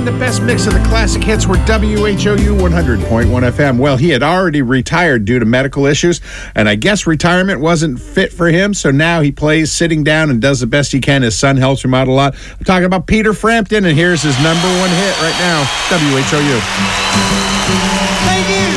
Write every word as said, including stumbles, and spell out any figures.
the best mix of the classic hits were W H O U one hundred point one F M. Well, he had already retired due to medical issues, and I guess retirement wasn't fit for him, so now he plays sitting down and does the best he can. His son helps him out a lot. I'm talking about Peter Frampton, and here's his number one hit right now, W H O U. Thank you.